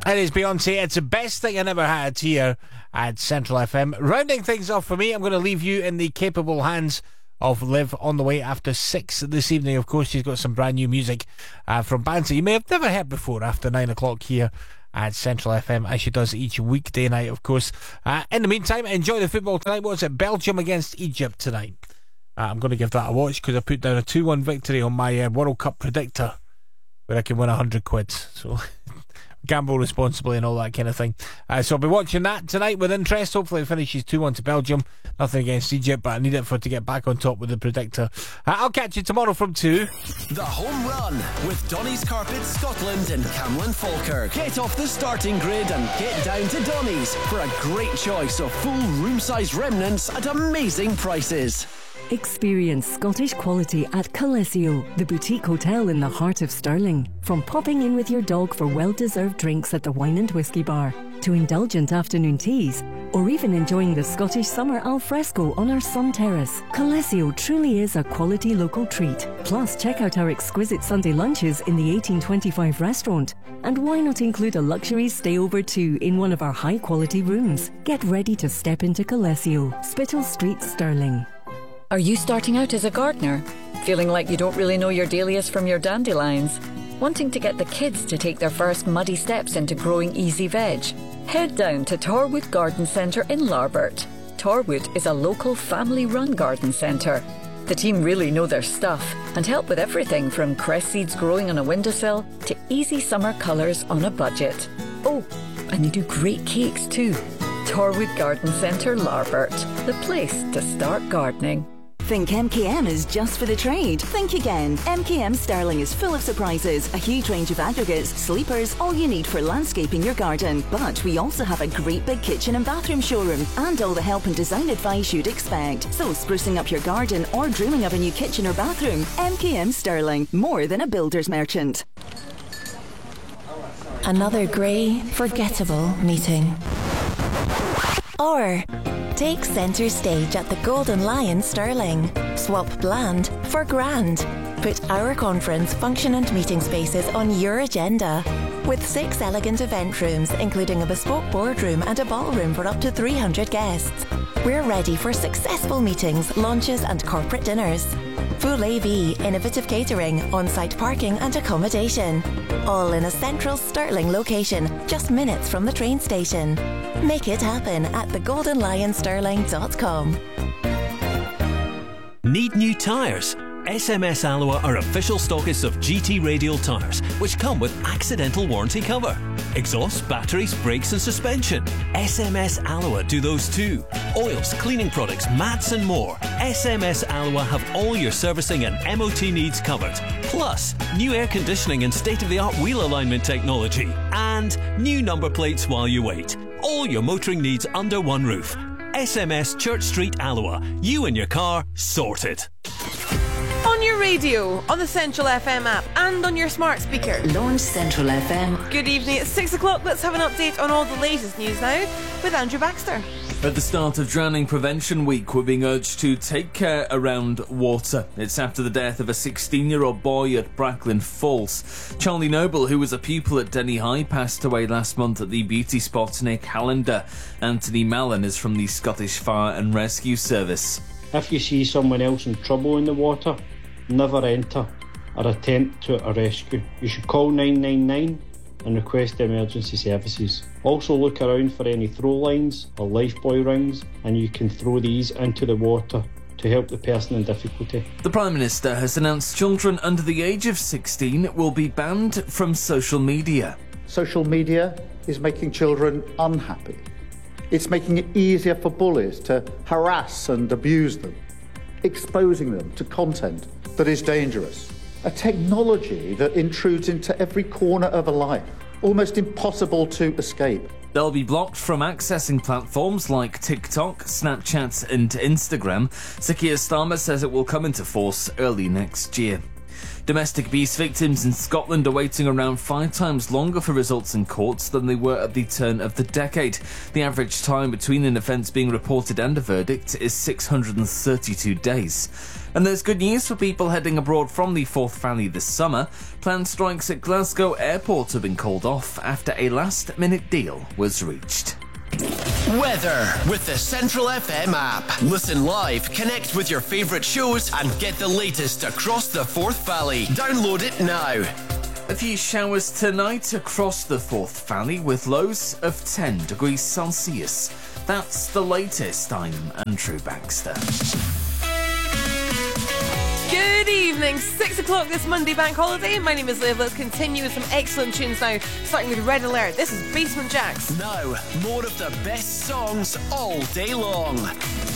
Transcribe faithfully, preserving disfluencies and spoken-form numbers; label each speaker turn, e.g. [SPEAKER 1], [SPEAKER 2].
[SPEAKER 1] It is Beyonce. It's the best thing I never had here at Central F M. Rounding things off for me, I'm going to leave you in the capable hands of Liv on the way after six this evening. Of course, she's got some brand new music uh, from bands that you may have never heard before after nine o'clock here at Central F M, as she does each weekday night, of course. Uh, in the meantime, enjoy the football tonight. What's it? Belgium against Egypt tonight. Uh, I'm going to give that a watch because I put down a two one victory on my uh, World Cup predictor where I can win one hundred quid. So gamble responsibly and all that kind of thing. Uh, so I'll be watching that tonight with interest. Hopefully it finishes two one to Belgium. Nothing against Egypt, but I need it for it to get back on top with the predictor. Uh, I'll catch you tomorrow from two.
[SPEAKER 2] The Home Run with Donny's Carpets Scotland and Camlin Falkirk. Get off the starting grid and get down to Donny's for a great choice of full room-size remnants at amazing prices.
[SPEAKER 3] Experience Scottish quality at Colesio, the boutique hotel in the heart of Stirling. From popping in with your dog for well-deserved drinks at the Wine and Whiskey Bar, to indulgent afternoon teas, or even enjoying the Scottish summer al fresco on our sun terrace, Colesio truly is a quality local treat. Plus, check out our exquisite Sunday lunches in the eighteen twenty-five restaurant. And why not include a luxury stayover too in one of our high-quality rooms? Get ready to step into Colesio, Spittal Street, Stirling.
[SPEAKER 4] Are you starting out as a gardener? Feeling like you don't really know your dahlias from your dandelions? Wanting to get the kids to take their first muddy steps into growing easy veg? Head down to Torwood Garden Centre in Larbert. Torwood is a local family-run garden centre. The team really know their stuff and help with everything from cress seeds growing on a windowsill to easy summer colours on a budget. Oh, and they do great cakes too. Torwood Garden Centre, Larbert, the place to start gardening.
[SPEAKER 5] Think M K M is just for the trade? Think again. M K M Stirling is full of surprises, a huge range of aggregates, sleepers, all you need for landscaping your garden. But we also have a great big kitchen and bathroom showroom and all the help and design advice you'd expect. So sprucing up your garden or dreaming of a new kitchen or bathroom, M K M Stirling, more than a builder's merchant.
[SPEAKER 6] Another grey, forgettable meeting. Or take centre stage at the Golden Lion Stirling. Swap bland for grand. Put our conference, function and meeting spaces on your agenda. With six elegant event rooms, including a bespoke boardroom and a ballroom for up to three hundred guests. We're ready for successful meetings, launches and corporate dinners. Full A V, innovative catering, on-site parking and accommodation. All in a central Stirling location, just minutes from the train station. Make it happen at the golden lion stirling dot com.
[SPEAKER 7] Need new tyres? S M S Alloa are official stockists of G T Radial tyres, which come with accidental warranty cover. Exhaust, batteries, brakes and suspension. S M S Alloa do those too. Oils, cleaning products, mats and more. S M S Alloa have all your servicing and M O T needs covered. Plus, new air conditioning and state-of-the-art wheel alignment technology. And new number plates while you wait. All your motoring needs under one roof. S M S Church Street Alloa. You and your car sorted.
[SPEAKER 8] On your radio, on the Central F M app and on your smart speaker.
[SPEAKER 5] Launch Central F M.
[SPEAKER 8] Good evening, it's six o'clock. Let's have an update on all the latest news now with Andrew Baxter.
[SPEAKER 9] At the start of Drowning Prevention Week, we're being urged to take care around water. It's after the death of a sixteen-year-old boy at Bracklin Falls. Charlie Noble, who was a pupil at Denny High, passed away last month at the beauty spot near Callander. Anthony Mallon is from the Scottish Fire and Rescue Service.
[SPEAKER 10] If you see someone else in trouble in the water, never enter or attempt to a rescue. You should call nine nine nine and request emergency services. Also look around for any throw lines or lifebuoy rings, and you can throw these into the water to help the person in difficulty.
[SPEAKER 9] The Prime Minister has announced children under the age of sixteen will be banned from social media.
[SPEAKER 11] Social media is making children unhappy. It's making it easier for bullies to harass and abuse them, exposing them to content that is dangerous. A technology that intrudes into every corner of a life, almost impossible to escape.
[SPEAKER 9] They'll be blocked from accessing platforms like TikTok, Snapchat and Instagram. Sir Keir Starmer says it will come into force early next year. Domestic abuse victims in Scotland are waiting around five times longer for results in courts than they were at the turn of the decade. The average time between an offence being reported and a verdict is six hundred thirty-two days. And there's good news for people heading abroad from the Forth Valley this summer. Planned strikes at Glasgow Airport have been called off after a last-minute deal was reached.
[SPEAKER 2] Weather with the Central F M app. Listen live, connect with your favourite shows and get the latest across the Forth Valley. Download it now.
[SPEAKER 9] A few showers tonight across the Forth Valley with lows of ten degrees Celsius. That's the latest. I'm Andrew Baxter.
[SPEAKER 8] Good evening, six o'clock this Monday bank holiday. My name is Liv. Let's continue with some excellent tunes now, starting with Red Alert. This is Basement Jaxx.
[SPEAKER 2] Now, more of the best songs all day long.